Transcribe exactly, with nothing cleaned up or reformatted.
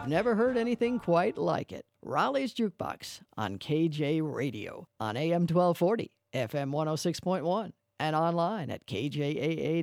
You've never heard anything quite like it. Raleigh's Jukebox on K J Radio on A M twelve forty, F M one oh six point one, and online at K J A A